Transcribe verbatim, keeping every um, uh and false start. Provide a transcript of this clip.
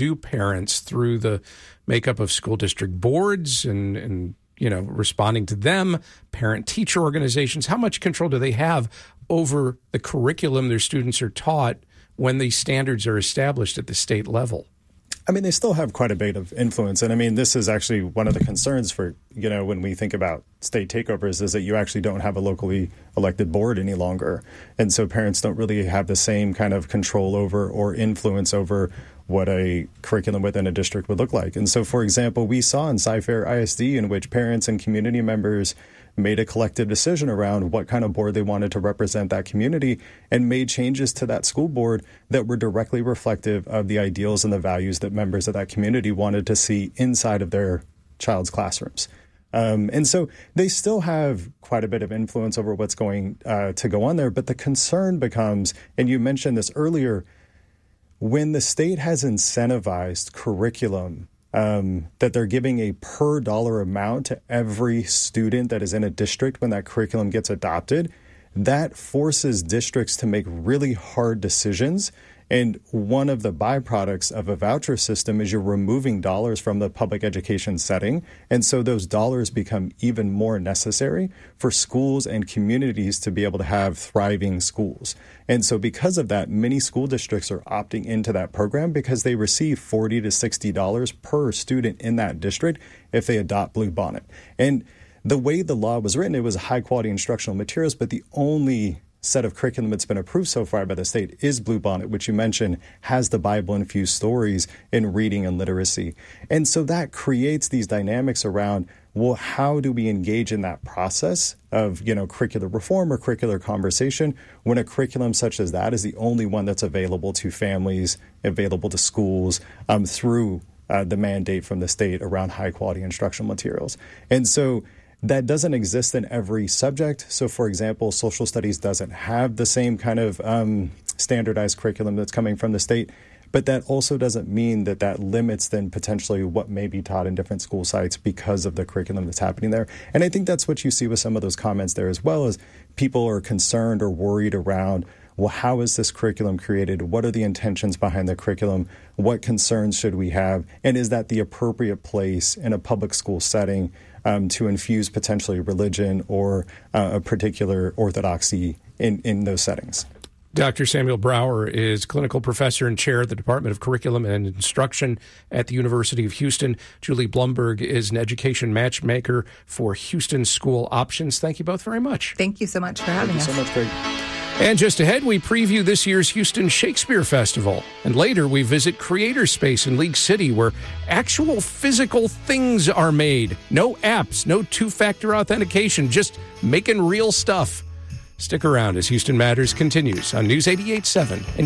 do parents through the makeup of school district boards and, and you know, responding to them, parent-teacher organizations? How much control do they have over the curriculum their students are taught when these standards are established at the state level? I mean, they still have quite a bit of influence. And I mean, this is actually one of the concerns for, you know, when we think about state takeovers is that you actually don't have a locally elected board any longer. And so parents don't really have the same kind of control over or influence over what a curriculum within a district would look like. And so, for example, we saw in Cy-Fair I S D in which parents and community members made a collective decision around what kind of board they wanted to represent that community and made changes to that school board that were directly reflective of the ideals and the values that members of that community wanted to see inside of their child's classrooms. Um, and so they still have quite a bit of influence over what's going uh, to go on there. But the concern becomes, and you mentioned this earlier, when the state has incentivized curriculum Um, that they're giving a per dollar amount to every student that is in a district when that curriculum gets adopted, that forces districts to make really hard decisions. And one of the byproducts of a voucher system is you're removing dollars from the public education setting. And so those dollars become even more necessary for schools and communities to be able to have thriving schools. And so because of that, many school districts are opting into that program because they receive forty to sixty dollars per student in that district if they adopt Bluebonnet. And the way the law was written, it was high quality instructional materials, but the only set of curriculum that's been approved so far by the state is Bluebonnet, which you mentioned has the Bible-infused stories in reading and literacy. And so that creates these dynamics around, well, how do we engage in that process of, you know, curricular reform or curricular conversation when a curriculum such as that is the only one that's available to families, available to schools um, through uh, the mandate from the state around high-quality instructional materials. And so that doesn't exist in every subject. So, for example, social studies doesn't have the same kind of um, standardized curriculum that's coming from the state. But that also doesn't mean that that limits then potentially what may be taught in different school sites because of the curriculum that's happening there. And I think that's what you see with some of those comments there as well, as people are concerned or worried around, well, how is this curriculum created? What are the intentions behind the curriculum? What concerns should we have? And is that the appropriate place in a public school setting um, to infuse potentially religion or uh, a particular orthodoxy in, in those settings? Doctor Samuel Brower is clinical professor and chair of the Department of Curriculum and Instruction at the University of Houston. Julie Blumberg is an education matchmaker for Houston School Options. Thank you both very much. Thank you so much for having us. Thank you so much, Greg. And just ahead, we preview this year's Houston Shakespeare Festival. And later, we visit Creator Space in League City, where actual physical things are made. No apps, no two-factor authentication, just making real stuff. Stick around as Houston Matters continues on News eighty-eight point seven.